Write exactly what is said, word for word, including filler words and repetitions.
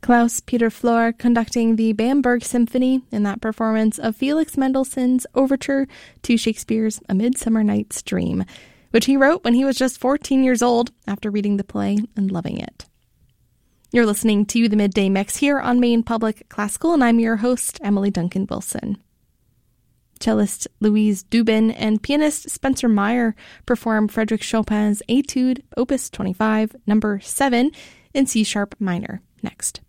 Klaus-Peter Flohr conducting the Bamberg Symphony in that performance of Felix Mendelssohn's overture to Shakespeare's A Midsummer Night's Dream, which he wrote when he was just fourteen years old after reading the play and loving it. You're listening to the Midday Mix here on Maine Public Classical, and I'm your host, Emily Duncan Wilson. Cellist Louise Dubin and pianist Spencer Meyer perform Frédéric Chopin's Etude, Opus twenty-five, number seven, in C-sharp minor, next.